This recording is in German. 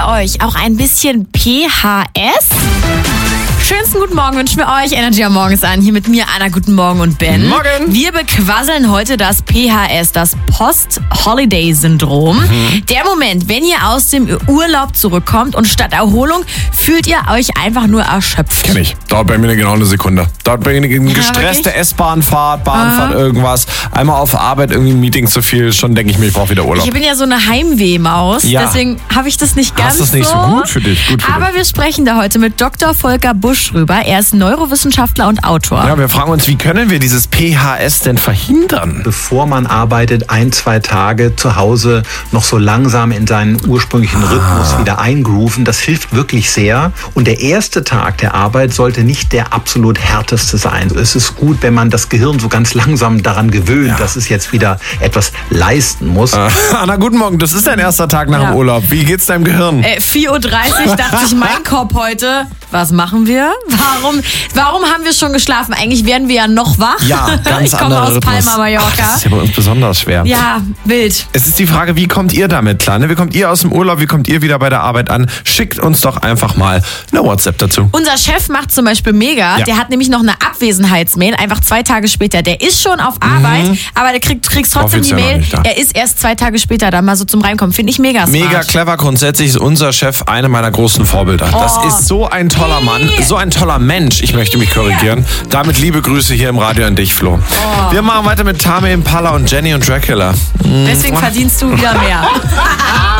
euch auch ein bisschen PHS? Schönsten guten Morgen wünschen wir euch. Energy am Morgens an. Hier mit mir, Anna. Guten Morgen und Ben. Morgen. Wir bequasseln heute das PHS, das Post-Holiday-Syndrom. Der Moment, wenn ihr aus dem Urlaub zurückkommt und statt Erholung fühlt ihr euch einfach nur erschöpft. Kenn ich. Dauert bei mir genau eine Sekunde. Dauert bei mir eine gestresste wirklich? S-Bahnfahrt, irgendwas. Einmal auf Arbeit, irgendwie ein Meeting zu viel. Schon denke ich mir, ich brauche wieder Urlaub. Ich bin ja so eine Heimwehmaus, deswegen habe ich das nicht ganz so. Hast das nicht so gut für dich? Aber wir sprechen da heute mit Dr. Volker Busch drüber. Er ist Neurowissenschaftler und Autor. Ja, wir fragen uns, wie können wir dieses PHS denn verhindern? Bevor man arbeitet, 1-2 Tage zu Hause noch so langsam in seinen ursprünglichen Rhythmus wieder eingrooven. Das hilft wirklich sehr. Und der erste Tag der Arbeit sollte nicht der absolut härteste sein. Es ist gut, wenn man das Gehirn so ganz langsam daran gewöhnt, dass es jetzt wieder etwas leisten muss. Anna, guten Morgen. Das ist dein erster Tag nach dem Urlaub. Wie geht's deinem Gehirn? 4:30 Uhr dachte ich, mein Kopf heute. Was machen wir? Warum haben wir schon geschlafen? Eigentlich wären wir ja noch wach. Ja, ganz ich komme aus Rhythmus. Palma, Mallorca. Das ist ja bei uns besonders schwer. Ja, wild. Es ist die Frage, wie kommt ihr damit klar? Wie kommt ihr aus dem Urlaub? Wie kommt ihr wieder bei der Arbeit an? Schickt uns doch einfach mal eine WhatsApp dazu. Unser Chef macht zum Beispiel mega. Ja. Der hat nämlich noch eine Abwesenheitsmail, einfach 2 Tage später. Der ist schon auf Arbeit, aber du kriegst trotzdem die Offiziell noch Mail. nicht da. Er ist erst 2 Tage später da mal so zum Reinkommen. Finde ich mega smart. Mega clever. Grundsätzlich ist unser Chef eine meiner großen Vorbilder. Das ist so ein toller Mann, so ein toller Mensch. Ich möchte mich korrigieren. Damit liebe Grüße hier im Radio an dich, Flo. Wir machen weiter mit Tame Impala und Jenny und Dracula. Deswegen verdienst du wieder mehr.